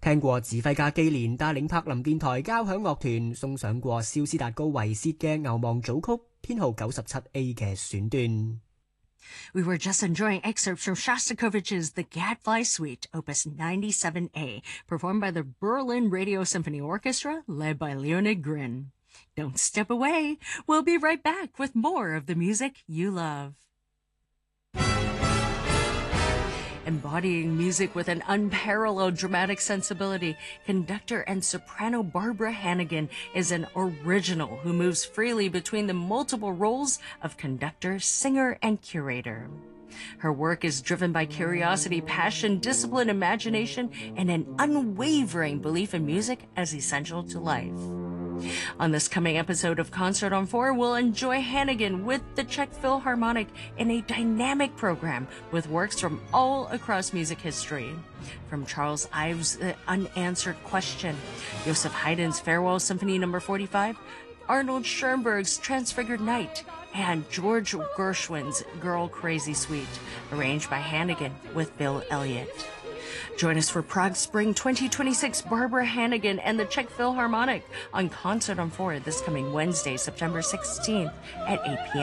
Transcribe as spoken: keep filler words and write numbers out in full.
聽過指揮家基連帶領柏林電台交響樂團送上過肖斯達高維薛嘅牛望組曲編號九十七 A 嘅選段。 We were just enjoying excerpts from Shostakovich's The Gadfly Suite, Opus ninety-seven A, performed by the Berlin Radio Symphony Orchestra, led by Leonid Grin. Don't step away. We'll be right back with more of the music you love. Embodying music with an unparalleled dramatic sensibility, conductor and soprano Barbara Hannigan is an original who moves freely between the multiple roles of conductor, singer, and curator. Her work is driven by curiosity, passion, discipline, imagination, and an unwavering belief in music as essential to life. On this coming episode of Concert on Four, we'll enjoy Hannigan with the Czech Philharmonic in a dynamic program with works from all across music history. From Charles Ives' The Unanswered Question, Joseph Haydn's Farewell Symphony number forty-five, Arnold Schoenberg's Transfigured Night, and George Gershwin's Girl Crazy Suite, arranged by Hannigan with Bill Elliott. Join us for Prague Spring twenty twenty-six, Barbara Hannigan and the Czech Philharmonic on Concert on Four this coming Wednesday, September sixteenth at eight p.m.